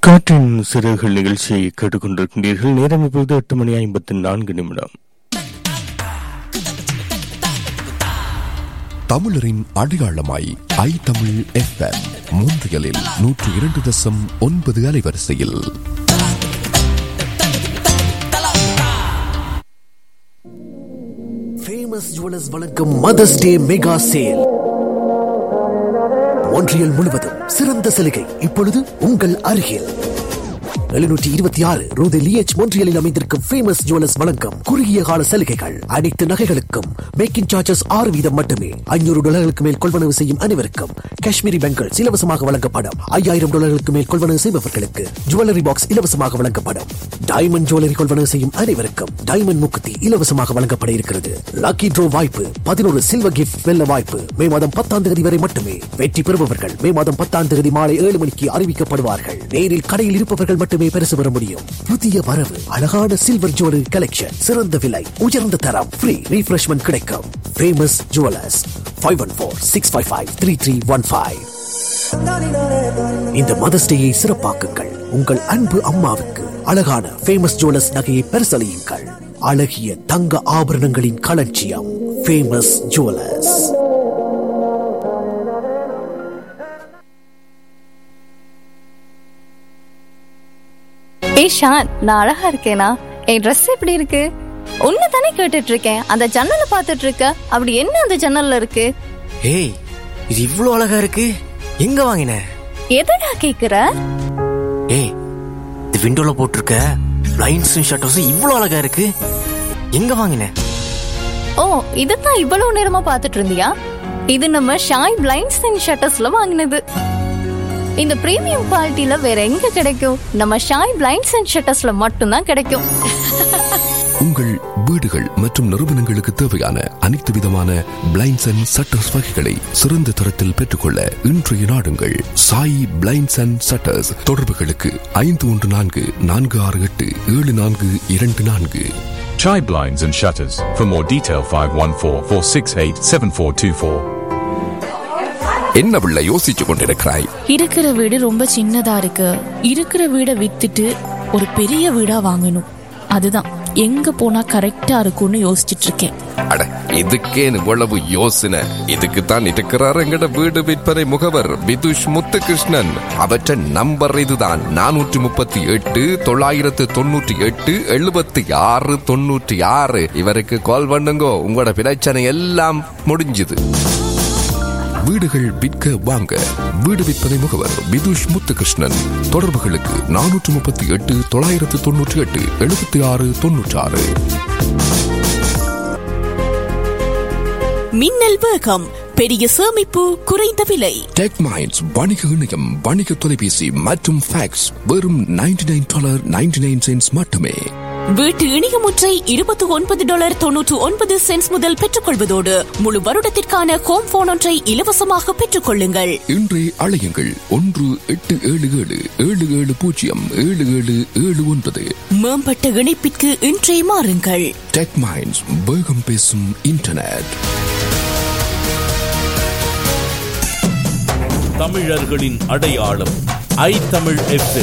காற்றின் சிறகுகள் நிகழ்ச்சியை கேட்டுக்கொண்டிருக்கின்றீர்கள். நேரம் இப்பொழுது 8:54. தமிழரின் அடையாளமாய் ஐ தமிழ் FM முந்தியலில் 102.9 அலைவரிசையில் ஃபேமஸ் ஜுவல்லர்ஸ் வழங்கும் மதர்ஸ் டே மெகா சேல். ஒன்றியல் முழுவதும் சிறந்த சலுகை இப்பொழுது உங்கள் அருகில். 726 ரூ. லியச் மொன்றியலில் அமைந்திருக்கும் ஃபேமஸ் ஜுவல்லர்ஸ் வழங்கும் குறுகிய கால சலுகைகள். அனைத்து நகைகளுக்கும் மேக்கிங் சார்ஜஸ் 6% மட்டுமே. $500 மேல் கொள்வனவு செய்யும் அனைவருக்கும் காஷ்மீரி பேங்கிள்ஸ் இலவசமாக வழங்கப்படும். $5000 மேல் கொள்வனவு செய்பவர்களுக்கு ஜுவல்லரி பாக்ஸ் இலவசமாக வழங்கப்படும். டைமண்ட் ஜுவல்லரி கொள்வனவு செய்யும் அனைவருக்கும் டைமண்ட் மூக்குத்தி இலவசமாக வழங்கப்பட இருக்கிறது. லக்கி ட்ரோ வாய்ப்பு, 11 சில்வர் கிஃப்ட் வெல்ல வாய்ப்பு மே மாதம் 10 வரை மட்டுமே. வெற்றி பெறுபவர்கள் மே மாதம் 10 மாலை 7 மணிக்கு அறிவிக்கப்படுவார்கள். நேரில் கடையில் இருப்பவர்கள் மட்டுமே பரிசு பெற முடியும். புதிய வரவு, அழகான சில்வர் ஜுவல்லரி கலெக்ஷன், சிறந்த விலை, உயர்ந்த தரம், ஃப்ரீ ரீஃப்ரெஷ்மென்ட் கிடைக்கும். Famous jewellers 5146553315. இந்த மதர்ஸ் டேயை சிறப்பாக்குங்கள். உங்கள் அன்பு அம்மாவுக்கு அழகான ஃபேமஸ் ஜுவல்லர்ஸ் நகையை பரிசளியுங்கள். அழகிய தங்க ஆபரணங்களின் களஞ்சியம் ஃபேமஸ் ஜுவல்லர்ஸ். ஷான், நான் அழகா இருக்கேனா? என் ட்ரெஸ் எப்படி இருக்கு? ஒன்னு தானே கேட்டுட்டு இருக்கேன். அந்த ஜன்னலை பாத்துட்டு இருக்க. அப்படி என்ன அந்த ஜன்னல்ல இருக்கு? ஏய், இது இவ்ளோ அழகா இருக்கு. எங்க வாங்கின? எதடா கேக்குற? ஏய், இது விண்டோல போட்டிருக்க லைன்ஸும் ஷட்டர்ஸும் இவ்ளோ அழகா இருக்கு. எங்க வாங்கின? ஓ, இதுதான் இவ்வளவு நேரமா பாத்துட்டு இருந்தியா? இது நம்ம ஷாய் பிளைண்ட்ஸ் அண்ட் ஷட்டர்ஸ்ல வாங்கினது. இந்த பிரீமியம் குவாலிட்டில வேற எங்க கிடைக்கும்? நம்ம ஷாய் பிளைண்ட்ஸ் அண்ட் ஷட்டர்ஸ்ல மட்டும்தான் கிடைக்கும். உங்கள் வீடுகள் மற்றும் நிறுவனங்களுக்கு தேவையான அனைத்து விதமான பிளைண்ட்ஸ் அண்ட் ஷட்டர்ஸ் வகைகளை சிறந்த தரத்தில் பெற்றுக்கொள்ள இன்றைய நாடுங்கள் சாய் பிளைண்ட்ஸ் அண்ட் ஷட்டர்ஸ். தொடர்புகளுக்கு 5144687424. Chai Blinds and Shutters. For more detail 5144687424. என்ன பிள்ளை யோசிச்சு கொண்டிருக்கிறாய்? இருக்கிற வீடு ரொம்ப சின்னதா இருக்கு. இருக்கிற வீடை வித்துட்டு ஒரு பெரிய வீடா வாங்கணும். அதுதான் எங்க போனா கரெக்டா இருக்கும்னு யோசிச்சுட்டு இருக்கேன். அட, இதுக்கே இவ்வளவு யோசனை? இதுக்கு தான் இருக்கிறார் எங்கட வீடு விற்பனை முகவர் விதுஷ் முத்துகிருஷ்ணன். அவற்ற நம்பர் இதுதான் 438-998-7696. இவருக்கு கால் பண்ணுங்க. உங்களோட பிரச்சனை எல்லாம் முடிஞ்சுது. வீடுகள் விற்க வாங்க வீடு விற்பனை முகவர் விதுஷ் முத்துகிருஷ்ணன். தொடர்புகளுக்கு 438-998-7696. மின்னல் வேகம், பெரிய சேமிப்பு, குறைந்த விலை. டெக் மைண்ட்ஸ் வணிக இணையம், வணிக தொலைபேசி மற்றும் ஃபேக்ஸ் வெறும் $99.99 மட்டுமே. வீட்டு இணையமுற்றை $29.99 முதல் பெற்றுக் கொள்வதோடு முழு வருடத்திற்கான ஹோம் போன் ஒன்றை இலவசமாக பெற்றுக் கொள்ளுங்கள். இன்றே அழையுங்கள் 1870770777. மேம்பட்ட இணைப்பிற்கு இன்றே மாறுங்கள். டெக் மைண்ட்ஸ், வேகம் பேசும் இன்டர்நெட். தமிழர்களின் அடையாளம் ஐ தமிழ் FM